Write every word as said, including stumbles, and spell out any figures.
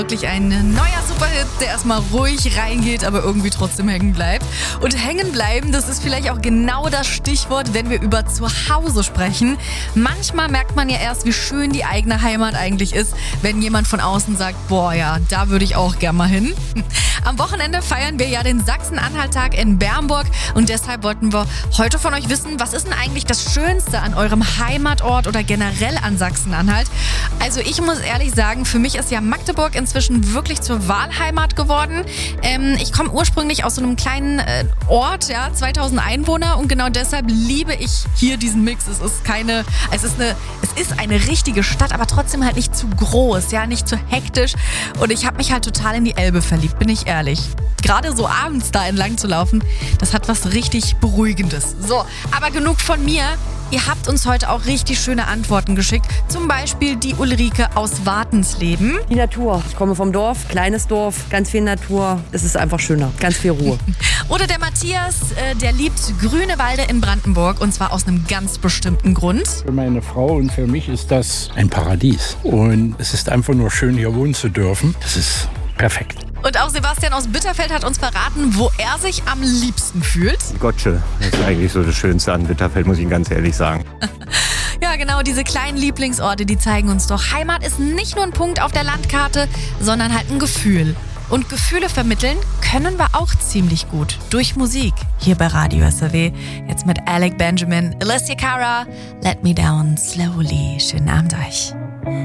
Wirklich ein neuer Superhit, der erstmal ruhig reingeht, aber irgendwie trotzdem hängen bleibt. Und hängen bleiben, das ist vielleicht auch genau das Stichwort, wenn wir über Zuhause sprechen. Manchmal merkt man ja erst, wie schön die eigene Heimat eigentlich ist, wenn jemand von außen sagt, boah ja, da würde ich auch gern mal hin. Am Wochenende feiern wir ja den Sachsen-Anhalt-Tag in Bernburg und deshalb wollten wir heute von euch wissen, was ist denn eigentlich das Schönste an eurem Heimatort oder generell an Sachsen-Anhalt? Also ich muss ehrlich sagen, für mich ist ja Magdeburg inzwischen wirklich zur Wahlheimat geworden. Ähm, ich komme ursprünglich aus so einem kleinen äh, Ort, ja, zweitausend Einwohner und genau deshalb liebe ich hier diesen Mix. Es ist keine, es ist eine, es ist eine richtige Stadt, aber trotzdem halt nicht zu groß, ja, nicht zu hektisch und ich habe mich halt total in die Elbe verliebt, bin ich ehrlich. Gerade so abends da entlang zu laufen, das hat was richtig Beruhigendes. So, aber genug von mir. Ihr habt uns heute auch richtig schöne Antworten geschickt. Zum Beispiel die Ulrike aus Wartensleben. Die Natur. Ich komme vom Dorf, kleines Dorf, ganz viel Natur. Es ist einfach schöner, ganz viel Ruhe. Oder der Matthias, äh, der liebt grüne Wälder in Brandenburg und zwar aus einem ganz bestimmten Grund. Für meine Frau und für mich ist das ein Paradies. Und es ist einfach nur schön, hier wohnen zu dürfen. Das ist perfekt. Und auch Sebastian aus Bitterfeld hat uns verraten, wo er sich am liebsten fühlt. Gottsche, das ist eigentlich so das Schönste an Bitterfeld, muss ich ganz ehrlich sagen. Ja, genau, diese kleinen Lieblingsorte, die zeigen uns doch, Heimat ist nicht nur ein Punkt auf der Landkarte, sondern halt ein Gefühl. Und Gefühle vermitteln können wir auch ziemlich gut. Durch Musik. Hier bei Radio S R W. Jetzt mit Alec Benjamin, Alessia Cara, Let Me Down Slowly. Schönen Abend euch.